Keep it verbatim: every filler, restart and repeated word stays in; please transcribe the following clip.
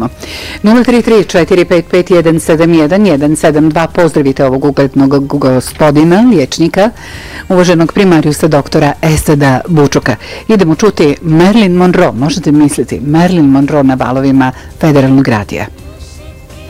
čujemo. nula tri tri četiri pet pet jedan sedam jedan jedan sedam dva. Pozdravite ovog uglednog gospodina, liječnika, uvaženog primarijusa doktora Esada Bučuka. Idemo čuti Marilyn Monroe, možete misliti, Marilyn Monroe na valovima Federalnog radija.